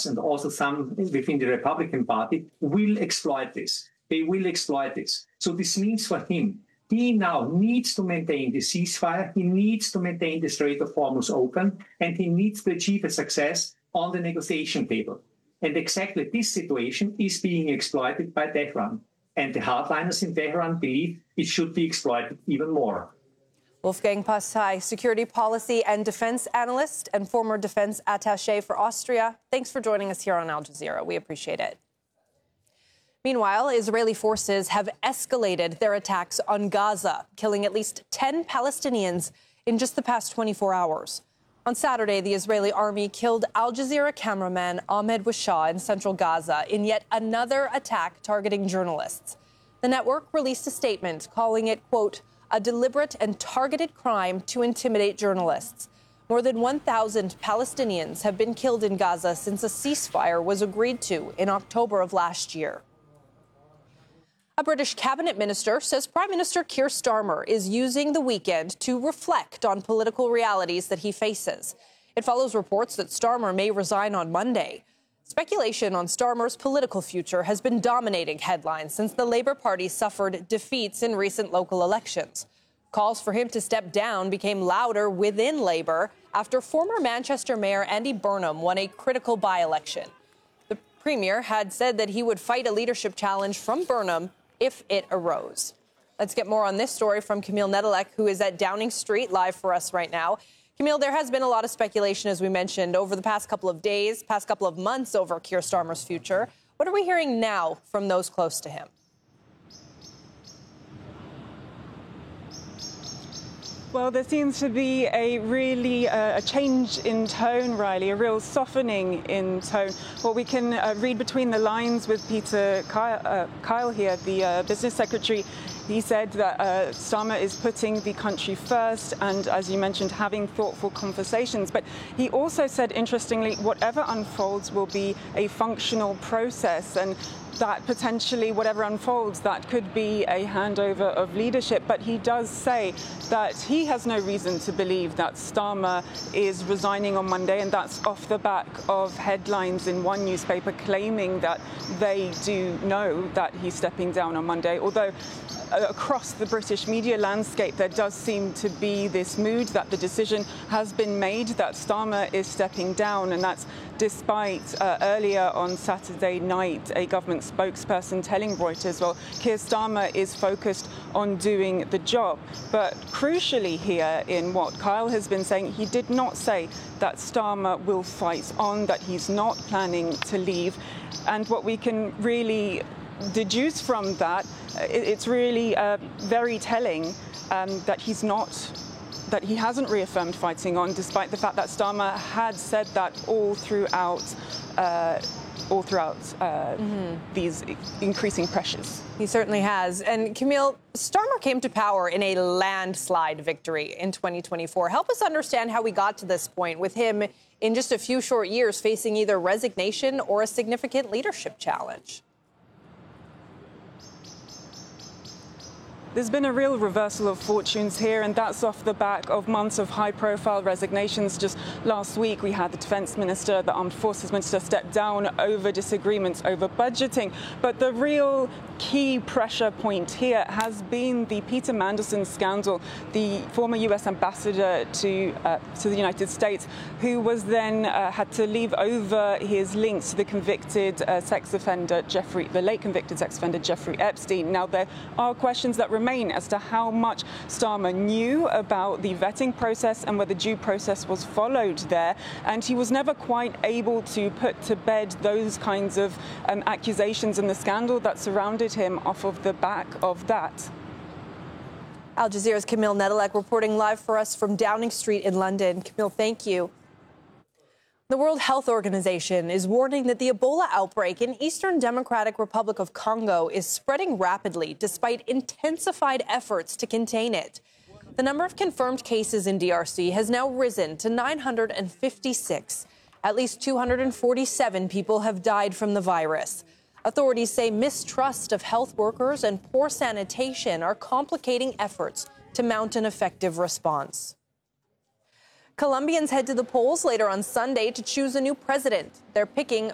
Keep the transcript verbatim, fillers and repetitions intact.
Democrats and also some within the Republican Party will exploit this. They will exploit this. So this means for him, he now needs to maintain the ceasefire, he needs to maintain the Strait of Hormuz open, and he needs to achieve a success on the negotiation table. And exactly this situation is being exploited by Tehran. And the hardliners in Tehran believe it should be exploited even more. Wolfgang Pastai, security policy and defense analyst and former defense attaché for Austria. Thanks for joining us here on Al Jazeera. We appreciate it. Meanwhile, Israeli forces have escalated their attacks on Gaza, killing at least ten Palestinians in just the past twenty-four hours. On Saturday, the Israeli army killed Al Jazeera cameraman Ahmed Washah in central Gaza in yet another attack targeting journalists. The network released a statement calling it, quote, a deliberate and targeted crime to intimidate journalists. More than one thousand Palestinians have been killed in Gaza since a ceasefire was agreed to in October of last year. A British cabinet minister says Prime Minister Keir Starmer is using the weekend to reflect on political realities that he faces. It follows reports that Starmer may resign on Monday. Speculation on Starmer's political future has been dominating headlines since the Labour Party suffered defeats in recent local elections. Calls for him to step down became louder within Labour after former Manchester Mayor Andy Burnham won a critical by-election. The Premier had said that he would fight a leadership challenge from Burnham if it arose. Let's get more on this story from Camille Nedelec, who is at Downing Street live for us right now. Camille, there has been a lot of speculation, as we mentioned, over the past couple of days, past couple of months over Keir Starmer's future. What are we hearing now from those close to him? Well, there seems to be a really uh, a change in tone, Riley, a real softening in tone. What we can uh, read between the lines with Peter Kyle, uh, Kyle here, the uh, business secretary, he said that uh, Starmer is putting the country first and, as you mentioned, having thoughtful conversations. But he also said, interestingly, whatever unfolds will be a functional process, and that potentially whatever unfolds, that could be a handover of leadership. But he does say that he has no reason to believe that Starmer is resigning on Monday, and that's off the back of headlines in one newspaper claiming that they do know that he's stepping down on Monday. Although uh, across the British media landscape, there does seem to be this mood that the decision has been made that Starmer is stepping down, and that's despite uh, earlier on Saturday night, a government spokesperson telling Reuters, well, Keir Starmer is focused on doing the job. But crucially here in what Kyle has been saying, he did not say that Starmer will fight on, that he's not planning to leave. And what we can really deduce from that, it's really uh, very telling um, that he's not that he hasn't reaffirmed fighting on, despite the fact that Starmer had said that all throughout, uh, all throughout uh, mm-hmm. these increasing pressures. He certainly has. And Camille, Starmer came to power in a landslide victory in twenty twenty-four. Help us understand how we got to this point, with him in just a few short years facing either resignation or a significant leadership challenge. There's been a real reversal of fortunes here, and that's off the back of months of high-profile resignations. Just last week, we had the defense minister, the armed forces minister step down over disagreements over budgeting. But the real key pressure point here has been the Peter Mandelson scandal, the former U S ambassador to uh, to the United States, who was then uh, had to leave over his links to the convicted uh, sex offender Jeffrey, the late convicted sex offender Jeffrey Epstein. Now, there are questions that remain as to how much Starmer knew about the vetting process and whether due process was followed there, and he was never quite able to put to bed those kinds of um, accusations and the scandal that surrounded him off of the back of that. Al Jazeera's Camille Nedelec reporting live for us from Downing Street in London. Camille, thank you. The World Health Organization is warning that the Ebola outbreak in Eastern Democratic Republic of Congo is spreading rapidly despite intensified efforts to contain it. The number of confirmed cases in D R C has now risen to nine hundred fifty-six. At least two hundred forty-seven people have died from the virus. Authorities say mistrust of health workers and poor sanitation are complicating efforts to mount an effective response. Colombians head to the polls later on Sunday to choose a new president. They're picking